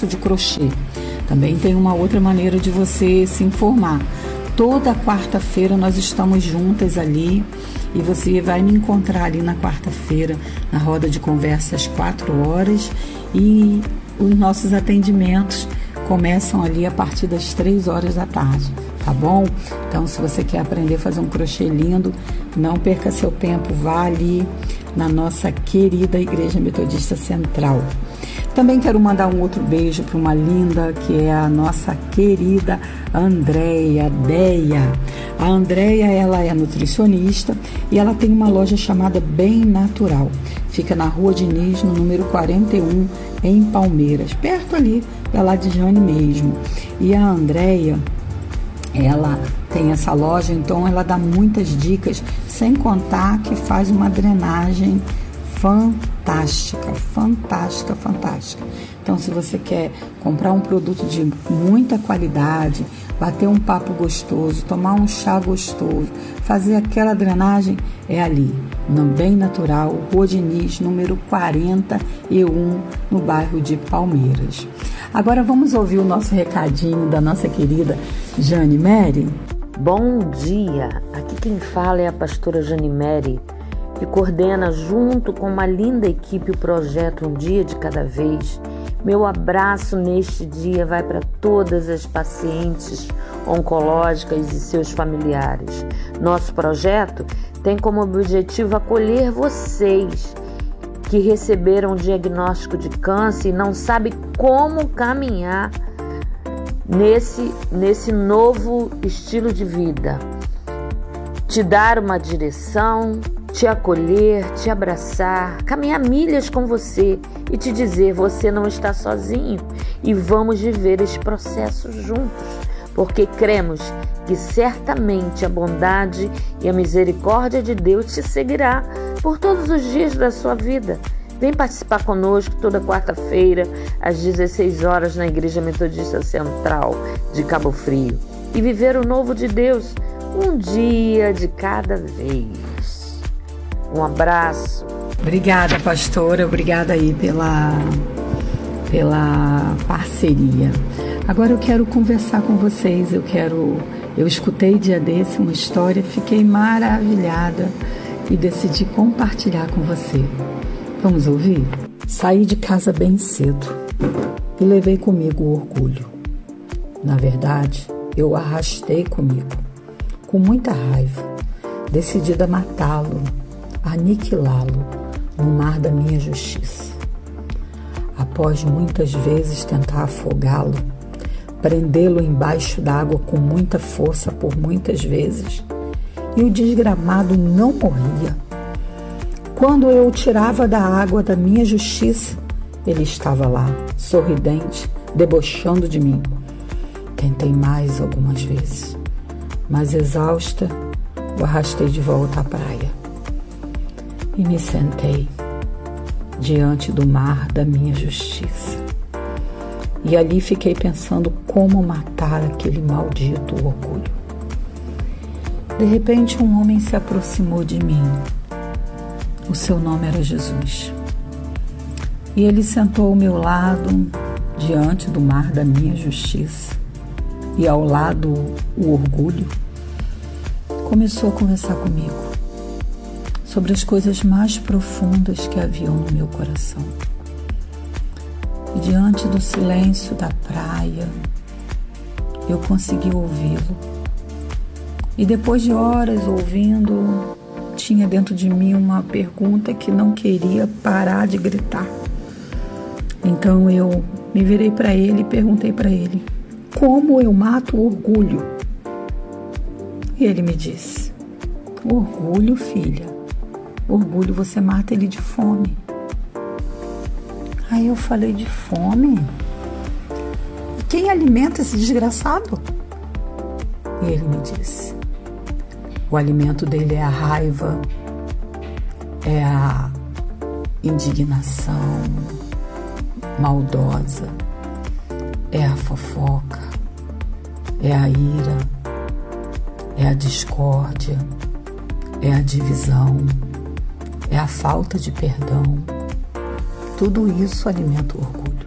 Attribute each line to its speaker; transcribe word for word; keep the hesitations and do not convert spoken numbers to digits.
Speaker 1: curso de crochê. Também tem uma outra maneira de você se informar. Toda quarta-feira nós estamos juntas ali e você vai me encontrar ali na quarta-feira na roda de conversa às quatro horas e os nossos atendimentos começam ali a partir das três horas da tarde, tá bom? Então, se você quer aprender a fazer um crochê lindo, não perca seu tempo, vá ali na nossa querida Igreja Metodista Central. Também quero mandar um outro beijo para uma linda, que é a nossa querida Andréia Deia. A Andréia, ela é nutricionista e ela tem uma loja chamada Bem Natural. Fica na Rua Diniz, no número quarenta e um, em Palmeiras, perto ali da Ladijane mesmo. E a Andréia, ela tem essa loja, então ela dá muitas dicas, sem contar que faz uma drenagem fantástica, fantástica, fantástica. Então, se você quer comprar um produto de muita qualidade, bater um papo gostoso, tomar um chá gostoso, fazer aquela drenagem, é ali, no Bem Natural, Rua Diniz, número quarenta e um, no bairro de Palmeiras. Agora vamos ouvir o nosso recadinho da nossa querida Jane Mary.
Speaker 2: Bom dia, aqui quem fala é a pastora Jane Mary, que coordena junto com uma linda equipe o projeto Um Dia de Cada Vez. Meu abraço neste dia vai para todas as pacientes oncológicas e seus familiares. Nosso projeto tem como objetivo acolher vocês que receberam um diagnóstico de câncer e não sabem como caminhar nesse, nesse novo estilo de vida. Te dar uma direção, te acolher, te abraçar, caminhar milhas com você e te dizer: você não está sozinho e vamos viver esse processo juntos, porque cremos que certamente a bondade e a misericórdia de Deus te seguirá por todos os dias da sua vida. Vem participar conosco toda quarta-feira às dezesseis horas na Igreja Metodista Central de Cabo Frio e viver o novo de Deus um dia de cada vez. Um abraço.
Speaker 1: Obrigada, pastora. Obrigada aí pela, pela parceria. Agora eu quero conversar com vocês. Eu quero... Eu escutei dia desse uma história, fiquei maravilhada e decidi compartilhar com você. Vamos ouvir? Saí de casa bem cedo e levei comigo o orgulho. Na verdade, eu o arrastei comigo, com muita raiva, decidida a matá-lo, aniquilá-lo no mar da minha justiça. Após muitas vezes tentar afogá-lo, prendê-lo embaixo d'água com muita força por muitas vezes, e o desgramado não morria. Quando eu o tirava da água da minha justiça, ele estava lá, sorridente, debochando de mim. Tentei mais algumas vezes, mas exausta, o arrastei de volta à praia. E me sentei diante do mar da minha justiça. E ali fiquei pensando como matar aquele maldito orgulho. De repente, um homem se aproximou de mim. O seu nome era Jesus. E ele sentou ao meu lado, diante do mar da minha justiça. E ao lado, o orgulho. Começou a conversar comigo sobre as coisas mais profundas que haviam no meu coração. E diante do silêncio da praia, eu consegui ouvi-lo. E depois de horas ouvindo, tinha dentro de mim uma pergunta que não queria parar de gritar. Então eu me virei para ele e perguntei para ele: como eu mato o orgulho? E ele me disse: orgulho, filha, orgulho você mata ele de fome. Aí eu falei: de fome? E quem alimenta esse desgraçado? E ele me disse: o alimento dele é a raiva, é a indignação maldosa, é a fofoca, é a ira, é a discórdia, é a divisão, é a falta de perdão. Tudo isso alimenta o orgulho.